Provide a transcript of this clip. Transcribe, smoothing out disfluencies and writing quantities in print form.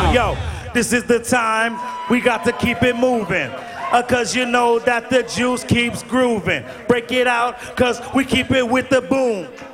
Yo, this is the time we got to keep it moving. Cause you know that the juice keeps grooving. Break it out, cause we keep it with the boom.